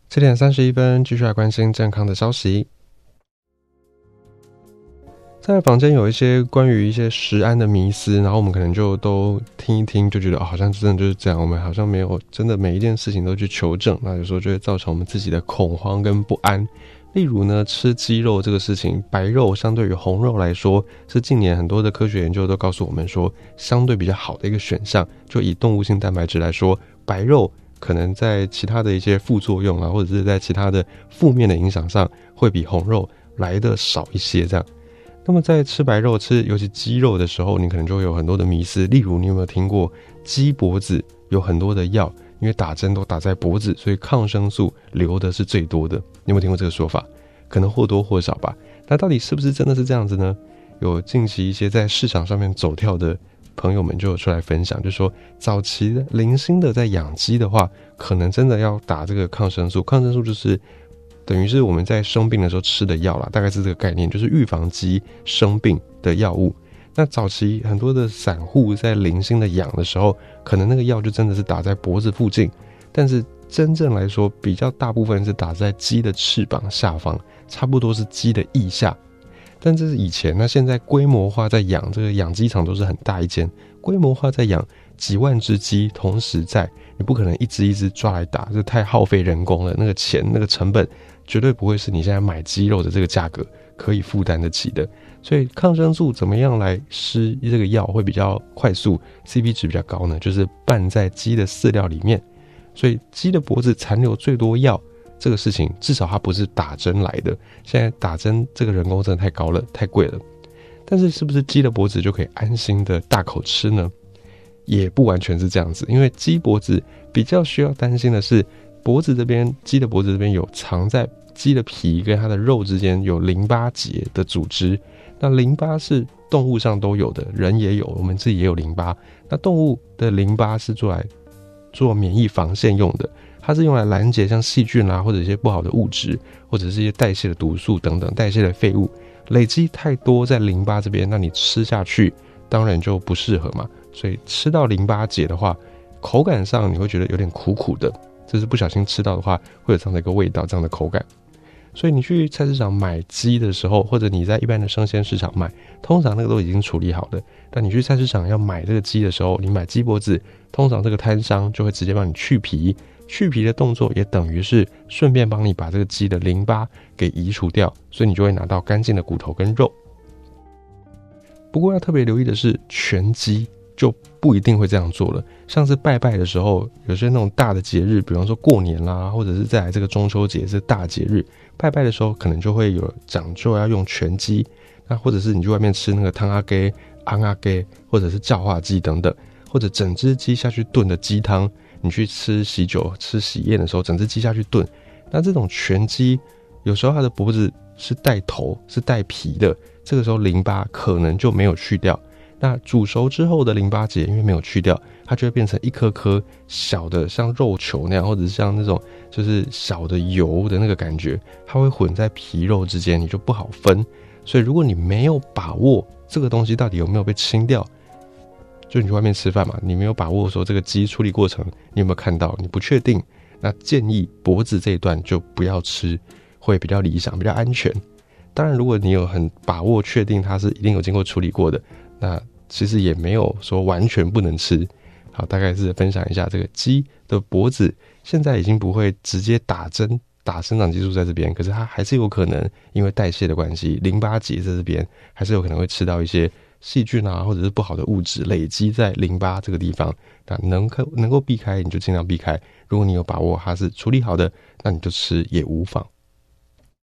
7:31，继续来关心健康的消息。在坊间有一些关于一些食安的迷思，然后我们可能就都听一听，就觉得好像真的就是这样，我们好像没有真的每一件事情都去求证，那有时候就会造成我们自己的恐慌跟不安。例如呢，吃鸡肉这个事情，白肉相对于红肉来说，是近年很多的科学研究都告诉我们说，相对比较好的一个选项。就以动物性蛋白质来说，白肉可能在其他的一些副作用啊，或者是在其他的负面的影响上，会比红肉来的少一些这样。那么在吃白肉尤其鸡肉的时候，你可能就会有很多的迷思，例如你有没有听过鸡脖子有很多的药，因为打针都打在脖子，所以抗生素流的是最多的。你有没有听过这个说法？可能或多或少吧。那到底是不是真的是这样子呢？有近期一些在市场上面走跳的朋友们就有出来分享，就说早期的零星的在养鸡的话，可能真的要打这个抗生素。抗生素就是等于是我们在生病的时候吃的药啦，大概是这个概念，就是预防鸡生病的药物。那早期很多的散户在零星的养的时候，可能那个药就真的是打在脖子附近，但是真正来说，比较大部分是打在鸡的翅膀下方，差不多是鸡的腋下。但这是以前，那现在规模化在养，这个养鸡场都是很大一间，规模化在养几万只鸡同时在，你不可能一只一只抓来打，这太耗费人工了，那个钱那个成本绝对不会是你现在买鸡肉的这个价格可以负担得起的。所以抗生素怎么样来施这个药会比较快速 CP 值比较高呢？就是拌在鸡的饲料里面。所以鸡的脖子残留最多药这个事情，至少它不是打针来的，现在打针这个人工真的太高了，太贵了。但是是不是鸡的脖子就可以安心的大口吃呢？也不完全是这样子，因为鸡脖子比较需要担心的是，脖子这边鸡的脖子这边有藏在鸡的皮跟它的肉之间有淋巴结的组织。那淋巴是动物上都有的，人也有，我们自己也有淋巴。那动物的淋巴是做免疫防线用的，它是用来拦截像细菌或者一些不好的物质，或者是一些代谢的毒素等等，代谢的废物累积太多在淋巴这边，那你吃下去当然就不适合嘛。所以吃到淋巴结的话，口感上你会觉得有点苦苦的，就是不小心吃到的话会有这样的一个味道，这样的口感。所以你去菜市场买鸡的时候，或者你在一般的生鲜市场买，通常那个都已经处理好了。但你去菜市场要买这个鸡的时候，你买鸡脖子，通常这个摊商就会直接帮你去皮，去皮的动作也等于是顺便帮你把这个鸡的淋巴给移除掉，所以你就会拿到干净的骨头跟肉。不过要特别留意的是，全鸡就不一定会这样做了。像是拜拜的时候，有些那种大的节日，比方说过年啦，或者是再来这个中秋节是大节日，拜拜的时候可能就会有讲究要用全鸡。那或者是你去外面吃那个汤阿给、昂阿给，或者是叫化鸡等等，或者整只鸡下去炖的鸡汤，你去吃喜酒、吃喜宴的时候，整只鸡下去炖，那这种全鸡有时候它的脖子是带头、是带皮的，这个时候淋巴可能就没有去掉。那煮熟之后的淋巴结因为没有去掉，它就会变成一颗颗小的像肉球那样，或者是像那种就是小的油的那个感觉，它会混在皮肉之间，你就不好分。所以如果你没有把握这个东西到底有没有被清掉，就你去外面吃饭嘛，你没有把握说这个鸡处理过程你有没有看到，你不确定，那建议脖子这一段就不要吃，会比较理想，比较安全。当然如果你有很把握确定它是一定有经过处理过的，那其实也没有说完全不能吃。好，大概是分享一下这个鸡的脖子现在已经不会直接打针打生长激素在这边，可是它还是有可能因为代谢的关系，淋巴结在这边还是有可能会吃到一些细菌或者是不好的物质累积在淋巴这个地方。那能够避开你就尽量避开，如果你有把握它是处理好的，那你就吃也无妨。